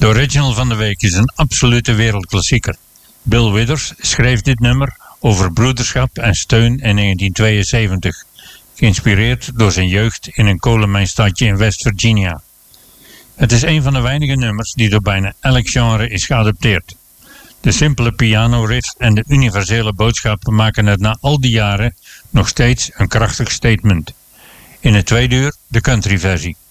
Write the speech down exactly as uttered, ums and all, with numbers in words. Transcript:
De original van de week is een absolute wereldklassieker. Bill Withers schreef dit nummer over broederschap en steun in negentien tweeënzeventig, geïnspireerd door zijn jeugd in een kolenmijnstadje in West Virginia. Het is een van de weinige nummers die door bijna elk genre is geadopteerd. De simpele pianoriff en de universele boodschap maken het na al die jaren nog steeds een krachtig statement. In het tweede uur de countryversie.